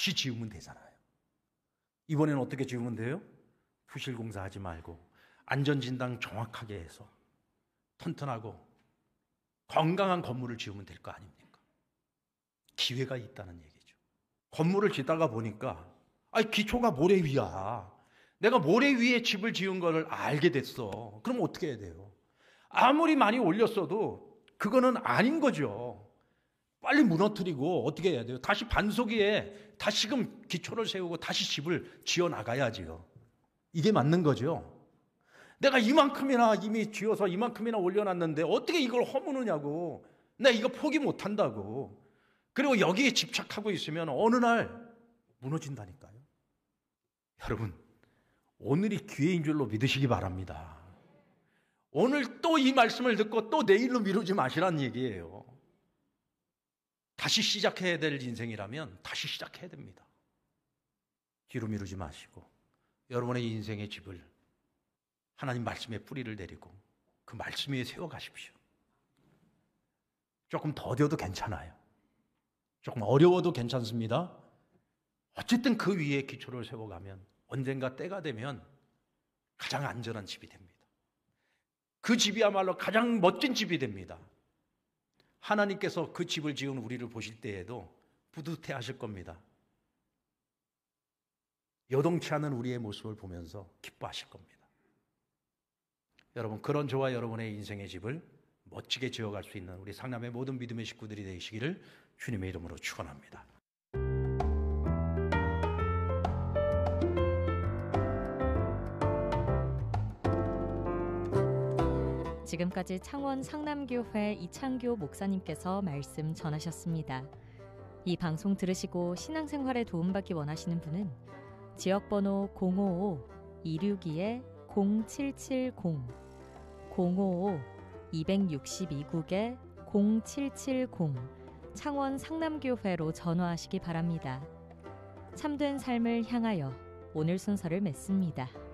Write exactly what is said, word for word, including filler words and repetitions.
다시 지으면 되잖아요. 이번에는 어떻게 지으면 돼요? 부실공사 하지 말고 안전진단 정확하게 해서 튼튼하고 건강한 건물을 지으면 될 거 아닙니까? 기회가 있다는 얘기죠. 건물을 짓다가 보니까 아니 기초가 모래 위야. 내가 모래 위에 집을 지은 거를 알게 됐어. 그럼 어떻게 해야 돼요? 아무리 많이 올렸어도 그거는 아닌 거죠. 빨리 무너뜨리고 어떻게 해야 돼요? 다시 반석 위에 다시금 기초를 세우고 다시 집을 지어 나가야지요. 이게 맞는 거죠. 내가 이만큼이나 이미 지어서 이만큼이나 올려놨는데 어떻게 이걸 허무느냐고. 내가 이거 포기 못한다고. 그리고 여기에 집착하고 있으면 어느 날 무너진다니까요. 여러분, 오늘이 기회인 줄로 믿으시기 바랍니다. 오늘 또 이 말씀을 듣고 또 내일로 미루지 마시라는 얘기예요. 다시 시작해야 될 인생이라면 다시 시작해야 됩니다. 뒤로 미루지 마시고 여러분의 인생의 집을 하나님 말씀의 뿌리를 내리고 그 말씀 위에 세워가십시오. 조금 더뎌도 괜찮아요. 조금 어려워도 괜찮습니다. 어쨌든 그 위에 기초를 세워가면 언젠가 때가 되면 가장 안전한 집이 됩니다. 그 집이야말로 가장 멋진 집이 됩니다. 하나님께서 그 집을 지은 우리를 보실 때에도 뿌듯해 하실 겁니다. 여동치 않은 우리의 모습을 보면서 기뻐하실 겁니다. 여러분, 그런 저와 여러분의 인생의 집을 멋지게 지어갈 수 있는 우리 상남의 모든 믿음의 식구들이 되시기를 주님의 이름으로 축원합니다. 지금까지 창원 상남교회 이창교 목사님께서 말씀 전하셨습니다. 이 방송 들으시고 신앙생활에 도움받기 원하시는 분은 지역번호 공오오 이육이 공칠칠공 공오오 이육이 국에 공칠칠공 창원 상남교회로 전화하시기 바랍니다. 참된 삶을 향하여 오늘 순서를 맺습니다.